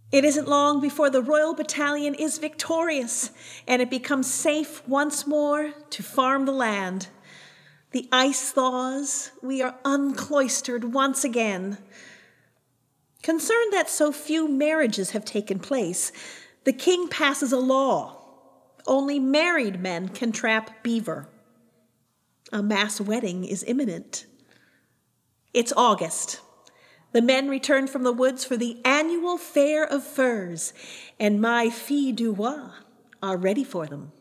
It isn't long before the Royal Battalion is victorious, and it becomes safe once more to farm the land. The ice thaws, we are uncloistered once again. Concerned that so few marriages have taken place, the king passes a law. Only married men can trap beaver. A mass wedding is imminent. It's August. The men return from the woods for the annual Fair of Furs, and my filles du roi are ready for them.